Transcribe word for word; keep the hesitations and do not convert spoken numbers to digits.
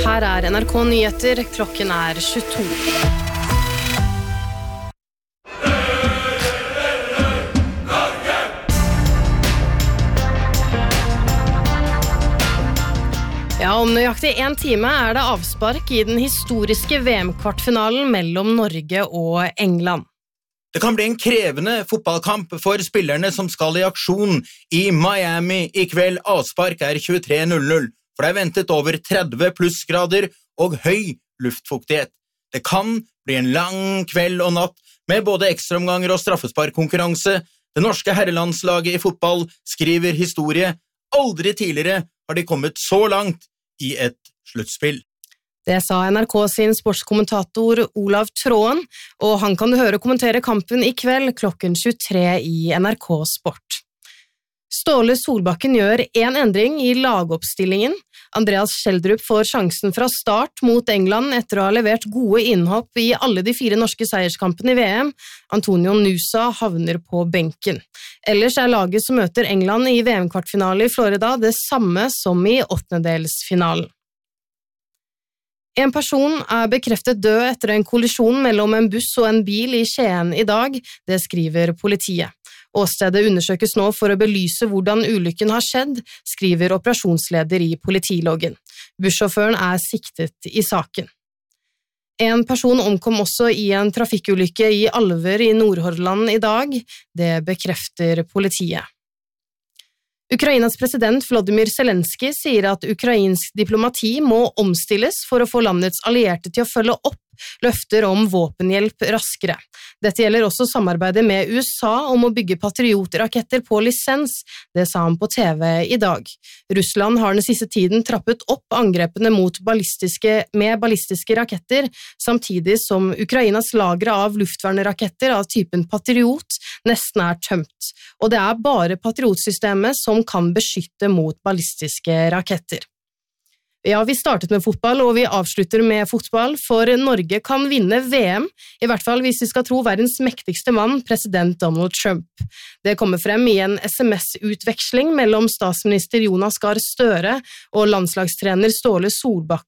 Her er N R K Nyheter, klokken er tjueto. Ja, om nøyaktig en time er det avspark i den historiske V M-kvartfinalen mellom Norge og England. Det kan bli en krevende fotballkamp for spillerne som skal i aksjon i Miami i kveld. Avspark er tjuetre null null, for det er ventet over tretti plussgrader og høy luftfuktighet. Det kan bli en lang kveld og natt med både ekstraomganger og straffesparkkonkurranse. Det norske herrelandslaget i fotball skriver historie. Aldri tidligere har de kommet så langt i et sluttspill. Det sa N R K sin sportskommentator Olav Tråen, og han kan du høre kommentere kampen i kveld klokken tjuetre i N R K Sport. Ståle Solbakken gjør en endring i lagoppstillingen. Andreas Schjelderup får sjansen fra start mot England etter å ha levert gode innhopp i alle de fire norske seierskampene i V M. Antonio Nusa havner på benken. Ellers er laget som møter England i V M-kvartfinale i Florida det samme som i åttendedelsfinalen. En person er bekreftet død etter en kollisjon mellom en buss og en bil i Skien i dag, det skriver politiet. Åstedet undersøkes nå for å belyse hvordan ulykken har skjedd, skriver operasjonsleder i politiloggen. Bussjåføren er siktet i saken. En person omkom også i en trafikkulykke i Alver i Nordhordland i dag, det bekrefter politiet. Ukrainas president Volodymyr Zelensky sier at ukrainsk diplomati må omstilles for å få landets allierte til å følge opp løfter om våpenhjelp raskere. Dette gjelder også samarbeidet med U S A om å bygge patriotraketter på lisens, det sa han på T V i dag. Russland har den siste tiden trappet opp angrepene mot ballistiske, med ballistiske raketter, samtidig som Ukrainas lagre av luftvernraketter av typen Patriot nesten er tømt. Og det er bare Patriotsystemet som kan beskytte mot ballistiske raketter. Ja, vi startet med fotball, og vi avslutter med fotball, for Norge kan vinne V M, i hvert fall hvis vi skal tro verdens mektigste mann, president Donald Trump. Det kommer frem i en S M S-utveksling mellom statsminister Jonas Gahr Støre og landslagstrener Ståle Solbak-